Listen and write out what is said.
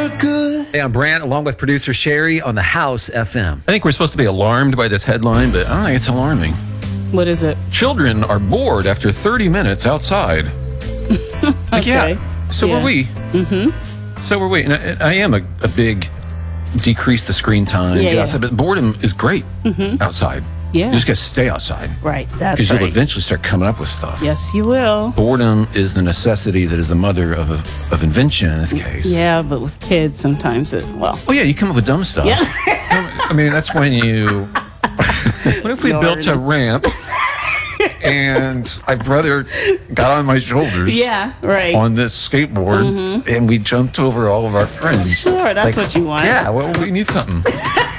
look good. Hey, I'm Brant, along with producer Sherry on the House FM. I think we're supposed to be alarmed by this headline, but I don't think it's alarming. What is it? Children are bored after 30 minutes outside. Like, Okay. yeah, so Yeah. were we. Mm-hmm. So were we. And I am a big decrease the screen time, Yeah, get yeah. outside, but boredom is great outside. Yeah. You just got to stay outside. Right. That's Because right. you'll eventually start coming up with stuff. Yes, you will. Boredom is the necessity that is the mother of invention in this case. Yeah, but with kids, sometimes Oh, yeah, you come up with dumb stuff. Yeah. I mean, that's when you... What if we built a ramp and my brother got on my shoulders Yeah, right. on this skateboard and we jumped over all of our friends? Sure, that's what you want. Yeah, well, we need something.